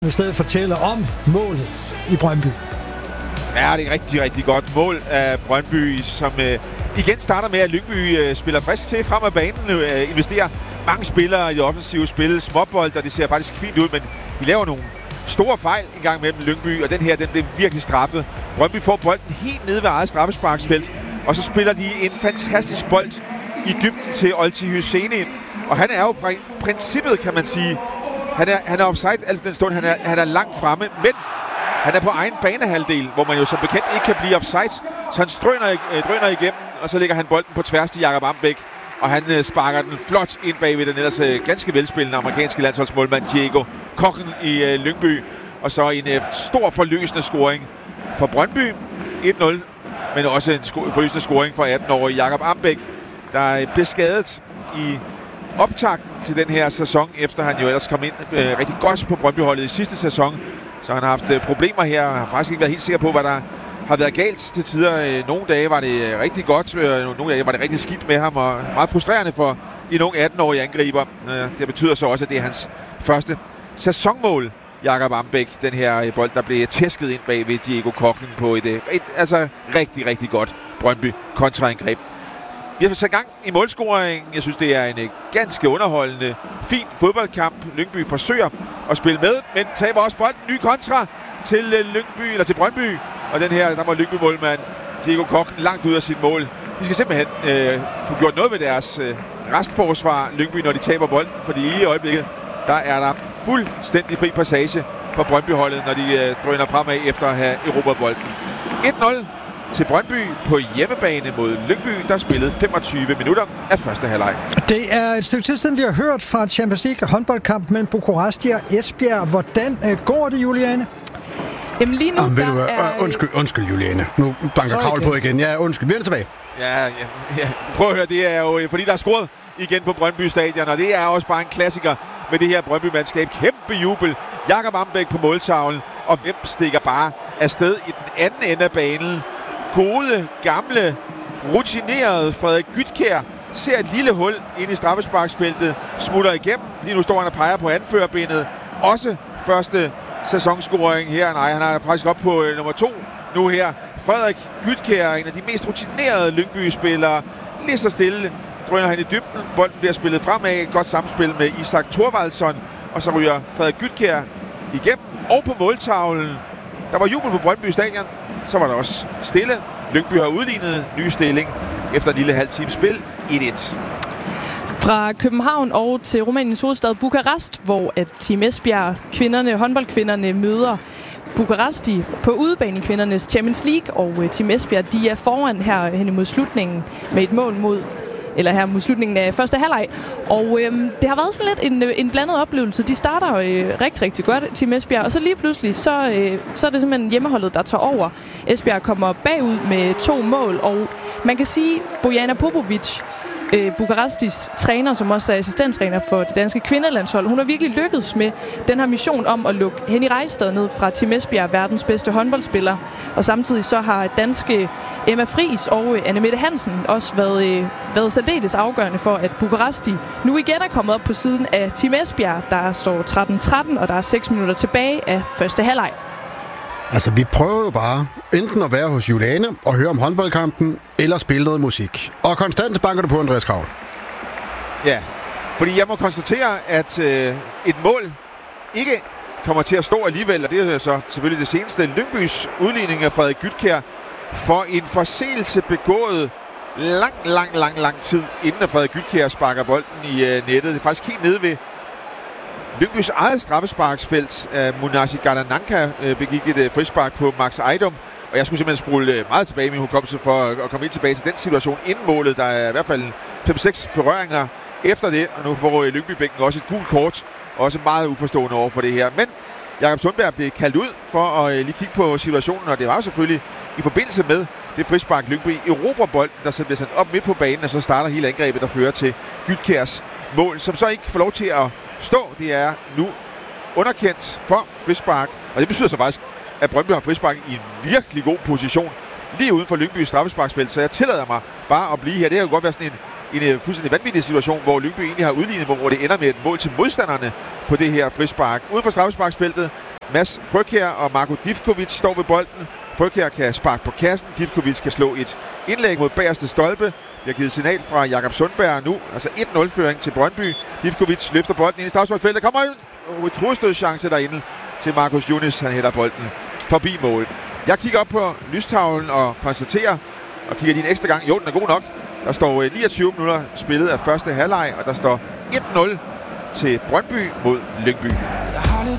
I stedet fortælle om målet i Brøndby. Ja, det er et rigtig, rigtig godt mål af Brøndby, som igen starter med, at Lyngby spiller frisk til frem af banen, investerer mange spillere i det offensive spil, småbold, og det ser faktisk fint ud, men de laver nogle store fejl en gang mellem Lyngby, og den her, den bliver virkelig straffet. Brøndby får bolden helt nede ved eget straffesparksfelt, og så spiller de en fantastisk bold i dybden til Olti Hyseni, og han er jo princippet, kan man sige. Han er offside alt den stund, han er langt fremme, men han er på egen banehalvdel, hvor man jo som bekendt ikke kan blive offside, så han drøner igennem, og så lægger han bolden på tværs til Jakob Ambæk, og han sparker den flot ind bagved den ellers ganske velspillende amerikanske landsholdsmålmand Diego Kochen i Lyngby, og så en stor forløsende scoring for Brøndby, 1-0, men også en forløsende scoring for 18-årige Jakob Ambæk, der blev skadet i optakten til den her sæson, efter han jo ellers kom ind rigtig godt på Brøndby-holdet i sidste sæson. Så han har haft problemer her, og har faktisk ikke været helt sikker på, hvad der har været galt til tider. Nogle dage var det rigtig godt, nogle dage var det rigtig skidt med ham, og meget frustrerende for en ung 18-årig angriber. Det betyder så også, at det er hans første sæsonmål, Jakob Ambæk, den her bold, der blev tæsket ind bag ved Diego Kochen på et rigtig, rigtig godt Brøndby kontraangreb. Vi har sat gang i målscoring. Jeg synes, det er en ganske underholdende, fin fodboldkamp. Lyngby forsøger at spille med, men taber også bolden. Ny kontra til Lyngby, eller til Brøndby. Og den her, der var Lyngby-målmand Diego Kochen langt ud af sit mål. De skal simpelthen få gjort noget ved deres restforsvar, Lyngby, når de taber bolden. Fordi i øjeblikket, der er der fuldstændig fri passage for Brøndby-holdet, når de drøner fremad efter at have erobret bolden. 1-0 til Brøndby på hjemmebane mod Lyngby, der spillede 25 minutter af første halvleg. Det er et stykke tid siden, vi har hørt fra Champions League håndboldkamp mellem Bukaresti og Esbjerg. Hvordan går det, Juliane? Jamen lige nu, der er... Undskyld, Juliane. Nu banker Kravl på igen. Ja, undskyld. Vi er tilbage. Ja. Prøv at høre, det er jo fordi, der er scoret igen på Brøndby Stadion, og det er også bare en klassiker med det her Brøndby-mandskab. Kæmpe jubel. Jakob Ambæk på måltavlen, og hvem stikker bare afsted i den anden ende af banen? Gode, gamle, rutinerede Frederik Gytkjær ser et lille hul ind i straffesparksfeltet, smutter igennem. Lige nu står han og peger på anførerbenet. Også første sæsonscoring her. Nej, han er faktisk op på nummer 2 nu her. Frederik Gytkjær, en af de mest rutinerede Lyngby-spillere. Lige så stille drøner han i dybden. Bolden bliver spillet fremad. Et godt samspil med Isak Thorvaldsson. Og så ryger Frederik Gytkjær igennem. Og på måltavlen. Der var jubel på Brøndby Stadion. Så var der også stille. Lyngby har udlignet ny stilling efter en lille halv times spil. 1-1. Fra København og til Rumæniens hovedstad Bukarest, hvor at Team Esbjerg, håndboldkvinderne, møder Bukaresti på udebane i kvindernes Champions League, og Team Esbjerg, de er foran her hen imod slutningen med et mål mod slutningen af første halvleg. Og det har været sådan lidt en blandet oplevelse. De starter rigtig, rigtig godt, Team Esbjerg, og så lige pludselig, så er det simpelthen hjemmeholdet, der tager over. Esbjerg kommer bagud med 2 mål, og man kan sige, Bojana Popovic, Bukarestis træner, som også er assistenttræner for det danske kvindelandshold, hun har virkelig lykkedes med den her mission om at lukke Henny Reistad ned fra Team Esbjerg, verdens bedste håndboldspiller. Og samtidig så har danske Emma Friis og Anne-Mette Hansen også været særdeles afgørende for, at Bukaresti nu igen er kommet op på siden af Team Esbjerg. Der står 13-13, og der er 6 minutter tilbage af første halvleg. Altså, vi prøver jo bare enten at være hos Juliane og høre om håndboldkampen, eller spille noget musik. Og konstant banker du på, Andreas Kravl. Ja, fordi jeg må konstatere, at et mål ikke kommer til at stå alligevel, og det er så selvfølgelig det seneste. Lyngbys udligning af Frederik Gytkjær for en forseelse begået lang tid, inden at Frederik Gytkjær sparker bolden i nettet. Det er faktisk helt nede ved Lyngbys eget straffesparksfelt. Munashi Gardananka begik et frispark på Max Ejdom, og jeg skulle simpelthen spole meget tilbage i min hukommelse for at komme ind tilbage til den situation inden målet. Der er i hvert fald 5-6 berøringer efter det, og nu får Lyngby-bænken også et gult kort, også meget uforstående over for det her. Men Jakob Sundberg blev kaldt ud for at lige kigge på situationen, og det var jo selvfølgelig i forbindelse med det frispark Lyngby erobrer bolden, der så bliver sendt op midt på banen, og så starter hele angrebet, der fører til Gytkjærs mål, som så ikke får lov til at stå. Det er nu underkendt for frispark, og det betyder så faktisk, at Brøndby har frispark i en virkelig god position lige uden for Lyngbys straffesparksfelt, så jeg tillader mig bare at blive her. Det kan jo godt være sådan en fuldstændig vanvittig situation, hvor Lyngby egentlig har udlignet, hvor det ender med et mål til modstanderne på det her frispark. Uden for straffesparksfeltet, Mads Frøkjær og Marko Divkovic står ved bolden. Frøkjær kan sparke på kassen, Divkovic kan slå et indlæg mod bagerste stolpe. Vi har givet signal fra Jakob Sundberg nu, altså 1-0-føring til Brøndby. Divkovic løfter bolden ind i straffesparksfeltet. Kommer et hovedstødschance derinde til Markus Junis. Han hælder bolden forbi målet. Jeg kigger op på lystavlen og konstaterer, og kigger lige en ekstra gang. Jo, den er god nok. Der står 29 minutter spillet af første halvleg, og der står 1-0 til Brøndby mod Lyngby.